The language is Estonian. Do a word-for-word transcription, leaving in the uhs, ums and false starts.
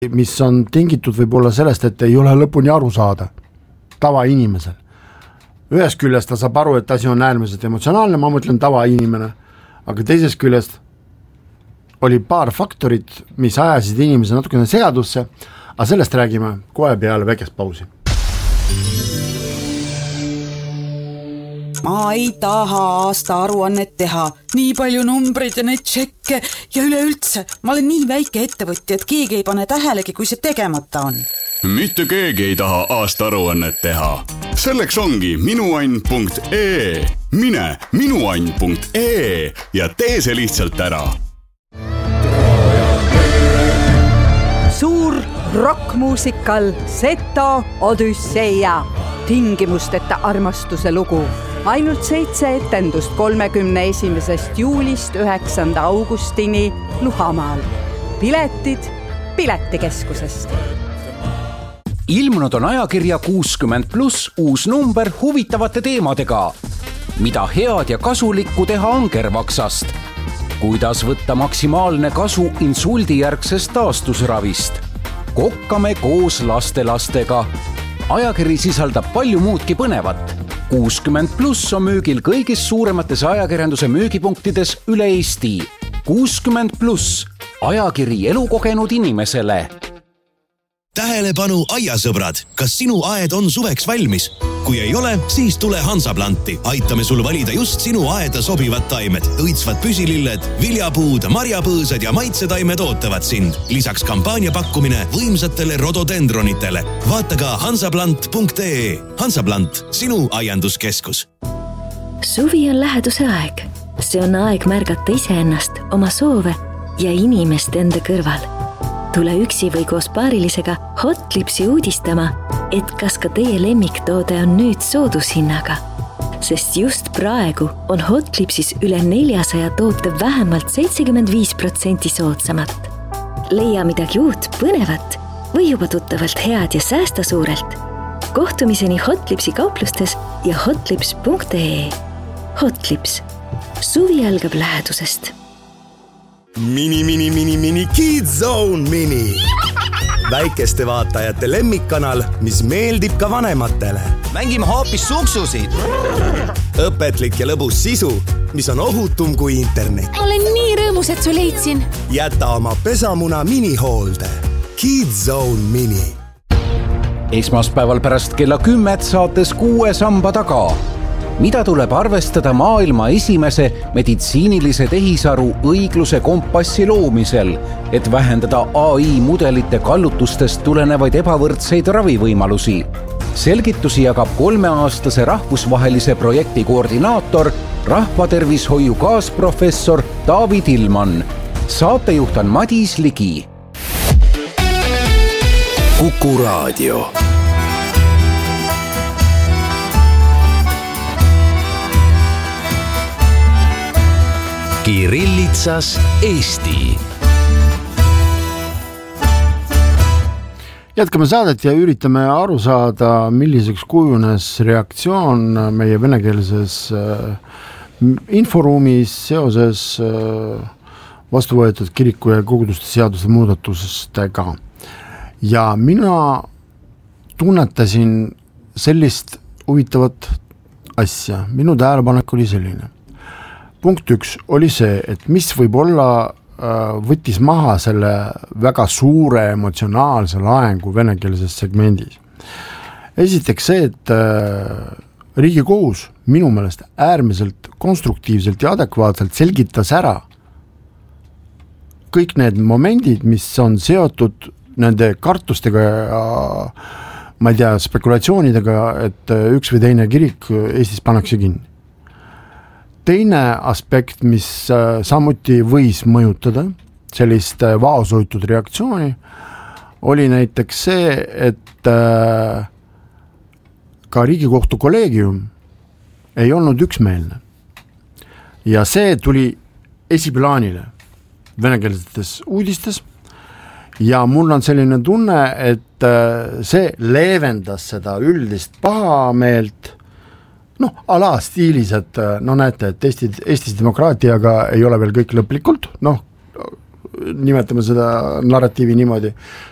mis on tingitud võib-olla sellest, et ei ole lõpuni aru saada tavainimesel. Ühest küljest ta saab aru, et asi on äärmiselt emotsionaalne, ma mõtlen tavainimene, aga teisest küljest oli paar faktorit, mis ajasid inimese natukene segadusse, aga sellest räägime kohe peale väikest pausi. Ma ei taha aasta aruannet teha, nii palju numbreid ja neid tšekke ja üleüldse, ma olen nii väike ettevõtja, et keegi ei pane tähelegi, kui see tegemata on. Mitte keegi ei taha aasta aruannet teha. Selleks ongi minuann punkt ee. Mine minuann punkt ee ja tee see lihtsalt ära. Suur rockmuusikal Seto Odüsseia, tingimusteta armastuse lugu. Ainult seitse etendust kolmekümne esimesest juulist üheksanda augustini Luhamaal. Piletid Piletikeskusest. Ilmunud on ajakirja kuuskümmend pluss uus number huvitavate teemadega. Mida head ja kasulikku teha angervaksast? Kuidas võtta maksimaalne kasu insuldijärgsest taastusravist? Kokkame koos lastelastega. Ajakiri sisaldab palju muudki põnevat. kuuskümmend pluss on müügil kõigis suuremates ajakirjanduse müügipunktides üle Eesti. kuuskümmend pluss, ajakiri elukogenud inimesele. Tähelepanu aiasõbrad, kas sinu aed on suveks valmis? Kui ei ole, siis tule Hansaplanti. Aitame sul valida just sinu aeda sobivad taimed. Õitsvad püsililled, viljapuud, marjapõõsad ja maitsetaimed ootavad sind. Lisaks kampaania pakkumine võimsatele rododendronitele. Vaata ka hansaplant punkt ee. Hansaplant, sinu aianduskeskus. Suvi on läheduse aeg. See on aeg märgata iseennast, oma soove ja inimest enda kõrval. Tule üksi või koos paarilisega Hotlipsi uudistama, et kas ka teie lemmiktoode on nüüd soodushinnaga. Sest just praegu on Hotlipsis üle neljasaja toote vähemalt seitsekümmend viis protsenti soodsamat. Leia midagi uut, põnevat või juba tuttavalt head ja säästa suurelt. Kohtumiseni Hotlipsi kauplustes ja hotlips punkt ee. Hotlips. Suvi algab lähedusest. Mini, mini, mini, mini, Kids Zone Mini. Väikeste vaatajate lemmikkanal, mis meeldib ka vanematele. Mängime hoopis suksusid. Õpetlik ja lõbus sisu, mis on ohutum kui internet. Olen nii rõõmus, et su leidsin. Jäta oma pesamuna minihoolde. Kids Zone Mini. Esmaspäeval pärast kella kümmet saates kuue samba taga. Mida tuleb arvestada maailma esimese meditsiinilise tehisaru õigluse kompassi loomisel, et vähendada A I mudelite kallutustest tulenevaid ebavõrdseid ravivõimalusi? Selgitusi jagab kolmeaastase rahvusvahelise projekti koordinaator, rahvatervishoiu kaasprofessor David Ilman. Saatejuht on Madis Ligi. Kuku Raadio. Kirillitsas Eesti. Jätkame saadet ja üritame aru saada, milliseks kujunes reaktsioon meie venekeelses inforuumis seoses vastu võetud kiriku ja koguduste seaduse muudatustega. Ja mina tunnetasin sellist huvitavat asja. Minu tähelepanek oli selline. Punkt üks oli see, et mis võib olla võttis maha selle väga suure emotsionaalse laengu venekeelses segmendis. Esiteks see, et Riigikohus minu meelest äärmiselt konstruktiivselt ja adekvaatselt selgitas ära kõik need momendid, mis on seotud nende kartustega ja ma ei tea, spekulatsioonidega, et üks või teine kirik Eestis pannakse kinni. Teine aspekt, mis samuti võis mõjutada sellist vaoshoitud reaktsiooni, oli näiteks see, et ka Riigikohtu kolleegium ei olnud üksmeelne. Ja see tuli esiplaanile venekeelsetes uudistes ja mul on selline tunne, et see leevendas seda üldist pahameelt, noh, ala stiilis, et no näete, et Eesti, Eestis demokraatiaga ei ole veel kõik lõplikult, noh, nimetame seda narratiivi niimoodi,